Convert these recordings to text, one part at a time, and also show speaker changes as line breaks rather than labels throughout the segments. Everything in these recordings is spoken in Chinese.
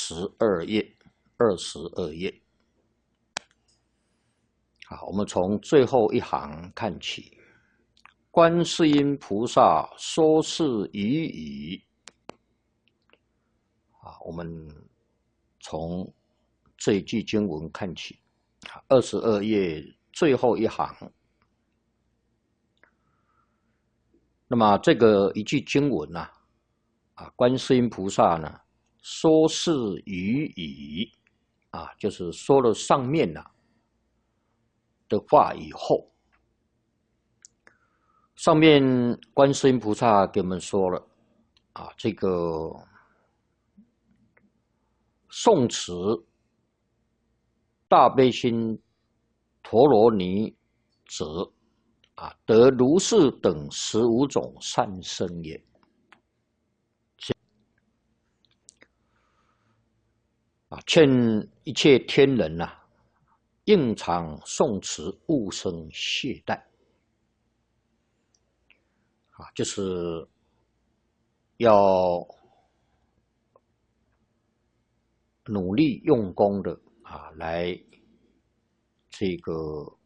22页。好，我们从最后一行看起。观世音菩萨说是已矣。我们从这一句经文看起，22页最后一行。那么这个一句经文观世音菩萨呢说是已矣，就是说了上面的话以后，上面观世音菩萨给我们说了这个诵持大悲心陀罗尼者得如是等15种善身也。劝一切天人应常诵持，勿生懈怠。就是要努力用功的来这个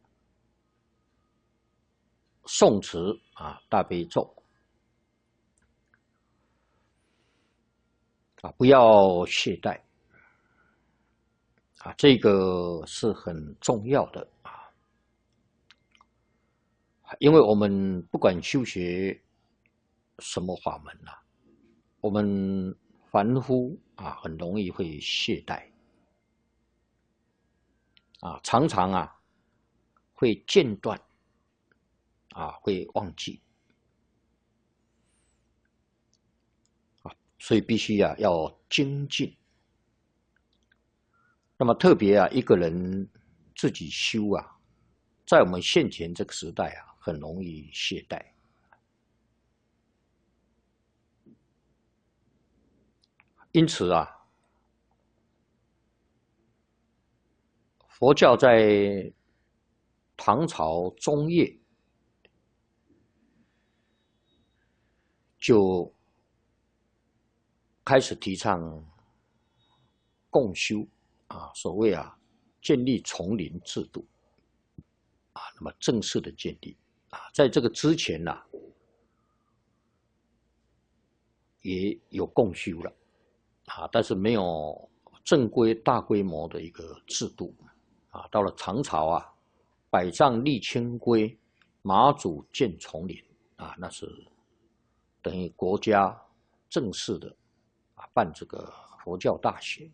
诵持大悲咒不要懈怠这个是很重要的因为我们不管修学什么法门我们凡夫很容易会懈怠常常会间断会忘记所以必须要精进。那么特别一个人自己修在我们现前这个时代很容易懈怠。因此佛教在唐朝中叶就开始提倡共修所谓建立丛林制度那么正式的建立在这个之前也有共修了但是没有正规大规模的一个制度到了唐朝百丈立清规，马祖建丛林那是等于国家正式的办这个佛教大学。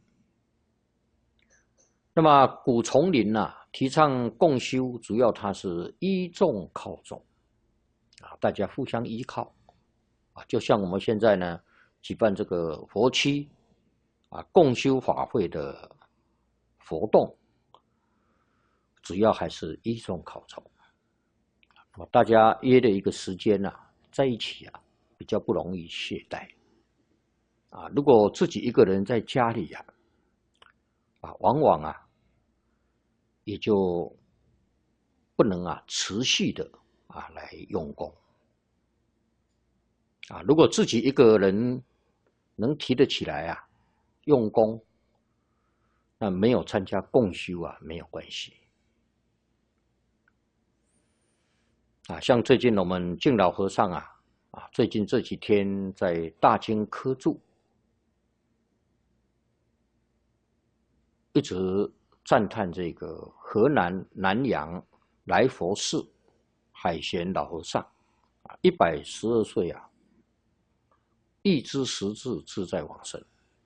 那么古丛林提倡共修，主要它是依众靠众大家互相依靠就像我们现在呢举办这个佛七共修法会的活动，主要还是依众靠众。大家约的一个时间在一起比较不容易懈怠如果自己一个人在家里往往也就不能持续的来用功如果自己一个人能提得起来用功，那没有参加共修没有关系像最近我们敬老和尚最近这几天在大经科注一直赞叹这个河南南阳来佛寺海贤老和尚112岁一知识字，自在往生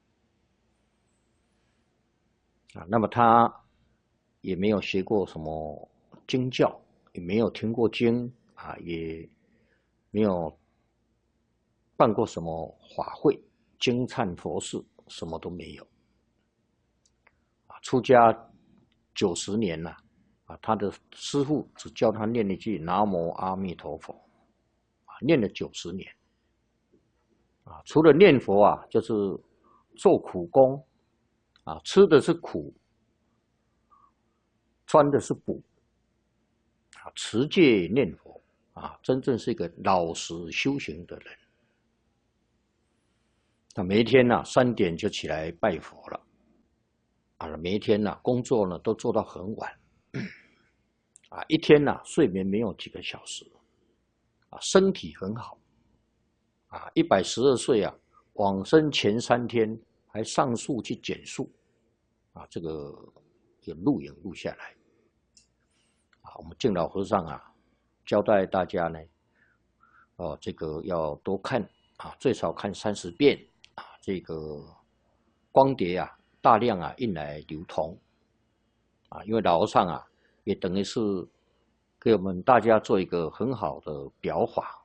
那么他也没有学过什么经教，也没有听过经也没有办过什么法会，经忏佛事什么都没有出家90年了他的师父只教他念一句南无阿弥陀佛念了90年除了念佛就是做苦工吃的是苦，穿的是补持戒念佛真正是一个老实修行的人。他每一天3点就起来拜佛了每一天工作都做到很晚，一天睡眠没有几个小时，身体很好，112岁往生前3天还上树去捡树，这个有录影录下来，我们敬老和尚交代大家呢，这个要多看最少看30遍这个光碟大量运来流通因为老和尚也等于是给我们大家做一个很好的表法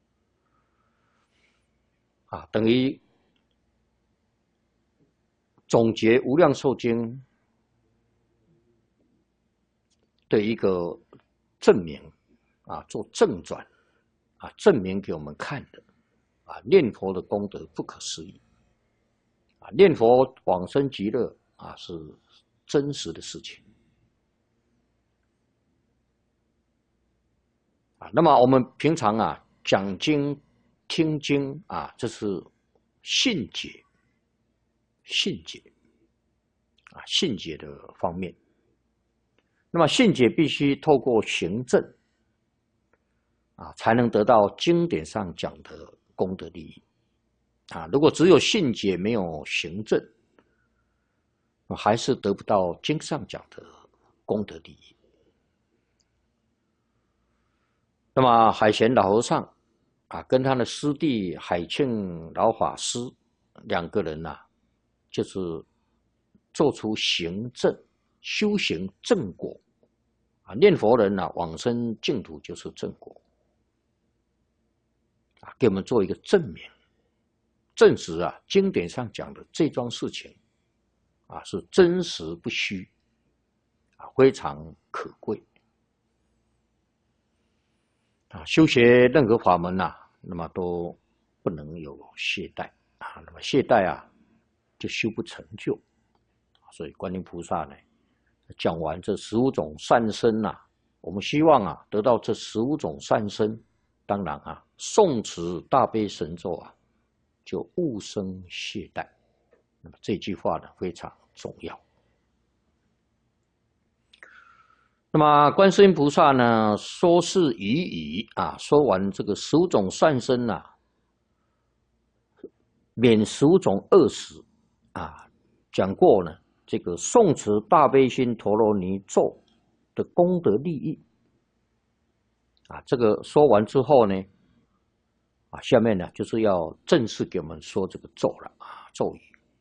等于总结《无量寿经》的一个证明做正转证明给我们看的念佛的功德不可思议念佛往生极乐是真实的事情那么我们平常讲经听经这是信解信解的方面。那么信解必须透过行证才能得到经典上讲的功德利益如果只有信解没有行证，还是得不到经上讲的功德利益。那么海贤老和尚跟他的师弟海庆老法师2个人就是做出行证修行正果念佛人往生净土就是正果给我们做一个证明，证实经典上讲的这桩事情是真实不虚非常可贵修学任何法门那么都不能有懈怠那么懈怠就修不成就。所以观音菩萨呢讲完这15种善身我们希望得到这15种善身，当然诵持大悲神咒就勿生懈怠。那么这句话呢非常重要。那么观世音菩萨呢说是已矣说完这个15种善身免15种恶死讲过呢这个诵持大悲心陀罗尼咒的功德利益这个说完之后呢下面呢就是要正式给我们说这个咒了咒语。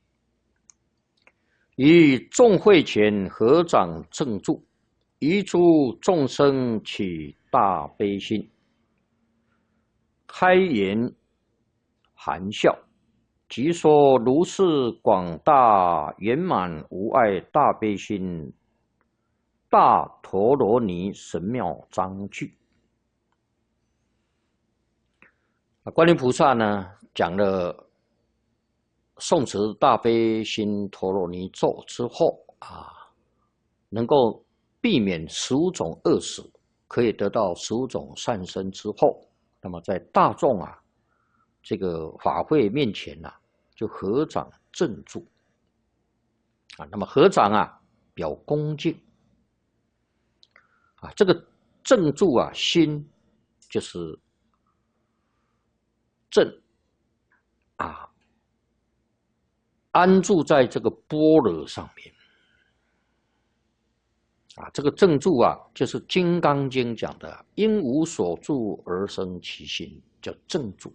以众会前合掌正住，于诸众生起大悲心，开言含笑，即说如是广大圆满无碍大悲心大陀罗尼神妙章句。观音菩萨呢讲了诵持大悲心陀罗尼咒之后能够避免15种恶死，可以得到15种善身之后，那么在大众这个法会面前就合掌正住那么合掌表恭敬这个正住心就是正安住在这个般若上面这个正住就是《金刚经》讲的因无所住而生其心，叫正住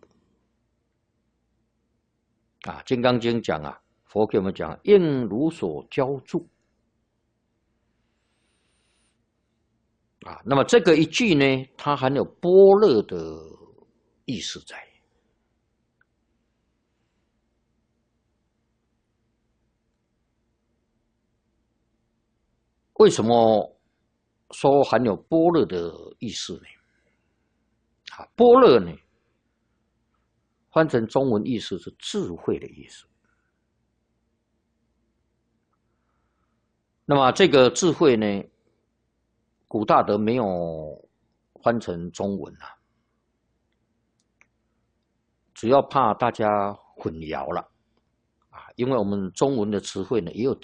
《金刚经》讲佛给我们讲应如所教住那么这个一句呢它含有般若的意思在为什么说含有般若的意思呢般若呢翻成中文意思是智慧的意思那么这个智慧呢古大德没有翻成中文主要怕大家混淆了因为我们中文的词汇呢也有